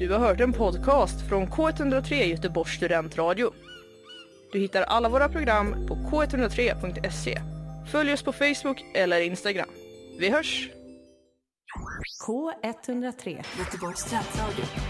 Du har hört en podcast från K103 Göteborgs studentradio. Du hittar alla våra program på k103.se. Följ oss på Facebook eller Instagram. Vi hörs! K103 Göteborgs studentradio.